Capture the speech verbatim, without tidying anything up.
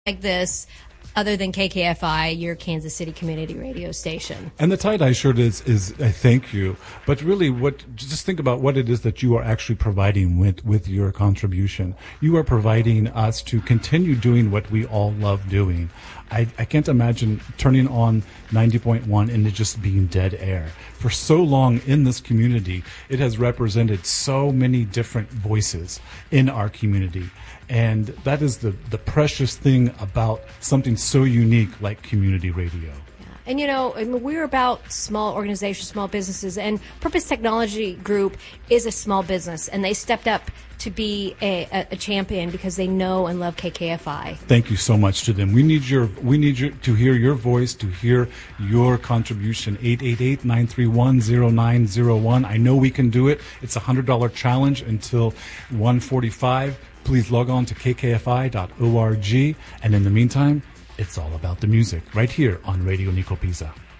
like this other than K K F I, your Kansas City community radio station. And the tie-dye shirt is, is a thank you. But really, what just think about what it is that you are actually providing with, with your contribution. You are providing us to continue doing what we all love doing. I, I can't imagine turning on ninety point one and it just being dead air. For so long in this community, it has represented so many different voices in our community. And that is the, the precious thing about something so unique like community radio. And, you know, I mean, we're about small organizations, small businesses, and Purpose Technology Group is a small business, and they stepped up to be a, a, a champion because they know and love K K F I. Thank you so much to them. We need your, we need your, to hear your voice, to hear your contribution. eight eight eight, nine three one, zero nine zero one. I know we can do it. It's a one hundred dollars challenge until one forty-five. Please log on to k k f i dot org. And in the meantime, it's all about the music right here on Radio Nico Pisa.